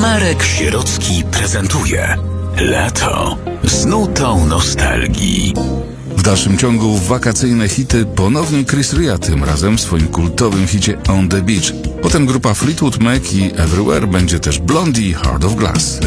Marek Sierocki prezentuje Lato z nutą nostalgii. W dalszym ciągu wakacyjne hity ponownie Chris Ria, tym razem w swoim kultowym hicie On the Beach. Potem grupa Fleetwood Mac i Everywhere, będzie też Blondie, Heart of Glass.